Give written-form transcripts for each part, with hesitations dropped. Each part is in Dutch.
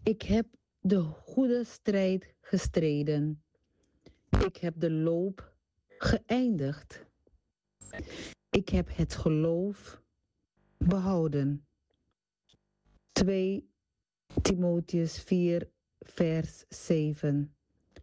Ik heb de goede strijd gestreden. Ik heb de loop geëindigd. Ik heb het geloof behouden. 2 Timotheus 4, vers 7.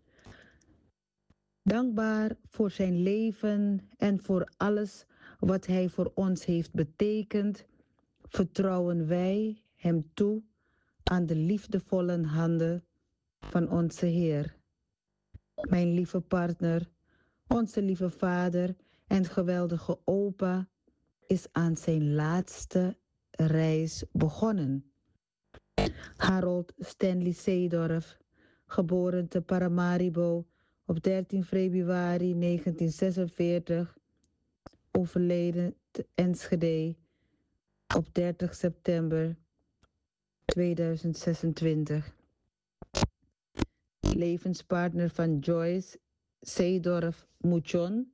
Dankbaar voor zijn leven en voor alles wat hij voor ons heeft betekend, vertrouwen wij hem toe aan de liefdevolle handen van onze Heer. Mijn lieve partner, onze lieve vader en geweldige opa is aan zijn laatste reis begonnen. Harold Stanley Seedorf, geboren te Paramaribo op 13 februari 1946, overleden te Enschede op 30 september 2026. Levenspartner van Joyce Seedorf Muchon.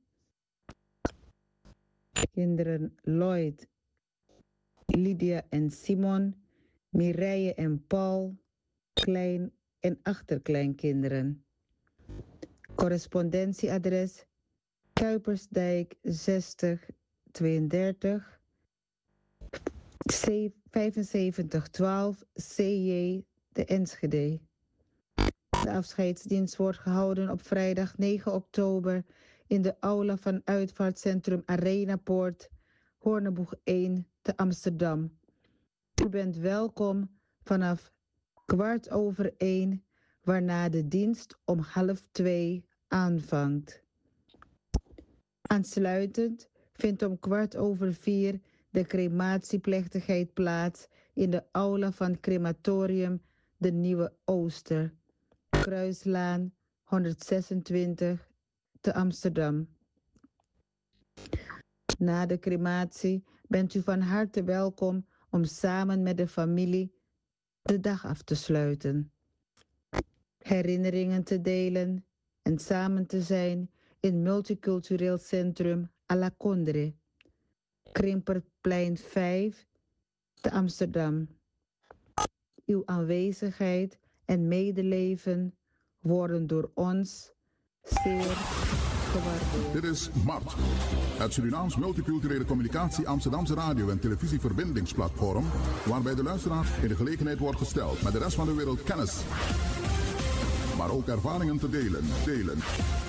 Kinderen Lloyd, Lydia en Simon, Mireille en Paul, klein- en achterkleinkinderen. Correspondentieadres Kuipersdijk 6032 7512 CJ de Enschede. De afscheidsdienst wordt gehouden op vrijdag 9 oktober in de aula van uitvaartcentrum Arenapoort, Hoorneboeg 1 te Amsterdam. U bent welkom vanaf 1:15, waarna de dienst om 1:30 aanvangt. Aansluitend vindt om 3:15 de crematieplechtigheid plaats in de aula van crematorium De Nieuwe Ooster, Kruislaan 126 te Amsterdam. Na de crematie bent u van harte welkom om samen met de familie de dag af te sluiten, herinneringen te delen en samen te zijn in multicultureel centrum à la Condre, Krimperplein 5 te Amsterdam. Uw aanwezigheid en medeleven worden door ons zeer gewaardeerd. Dit is MART, het Surinaams Multiculturele Communicatie Amsterdamse radio- en televisieverbindingsplatform, waarbij de luisteraar in de gelegenheid wordt gesteld met de rest van de wereld kennis, maar ook ervaringen te delen.